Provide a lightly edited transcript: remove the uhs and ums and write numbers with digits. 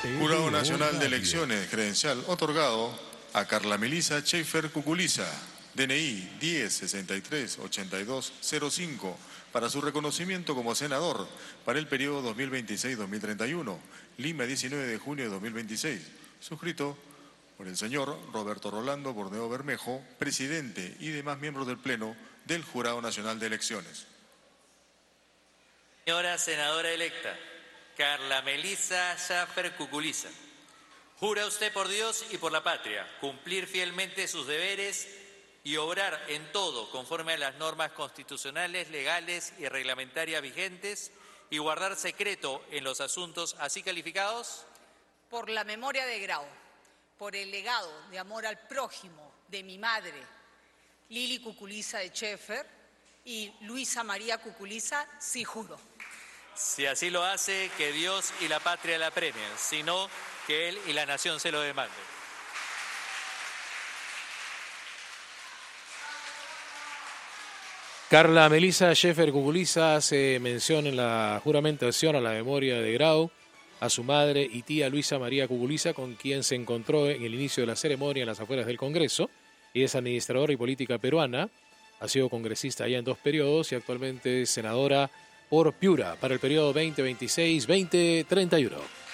Jurado Nacional de Elecciones, credencial otorgado a Carla Melissa Schaefer Cuculiza, DNI 10638205, para su reconocimiento como senador para el periodo 2026-2031, Lima, 19 de junio de 2026, suscrito por el señor Roberto Rolando Borneo Bermejo, presidente, y demás miembros del Pleno del Jurado Nacional de Elecciones. Señora senadora electa Carla Melissa Schaefer Cuculiza, ¿jura usted por Dios y por la patria cumplir fielmente sus deberes y obrar en todo conforme a las normas constitucionales, legales y reglamentarias vigentes y guardar secreto en los asuntos así calificados? Por la memoria de Grau, por el legado de amor al prójimo de mi madre, Lili Cuculiza de Schaefer, y Luisa María Cuculiza, sí juro. Si así lo hace, que Dios y la patria la premien, sino que él y la nación se lo demanden. Carla Melissa Schaefer Cuculiza hace mención en la juramentación a la memoria de Grau, a su madre y tía Luisa María Cuculiza, con quien se encontró en el inicio de la ceremonia en las afueras del Congreso. Ella es administradora y política peruana, ha sido congresista ya en 2 periodos y actualmente es senadora por Piura para el periodo 2026-2031.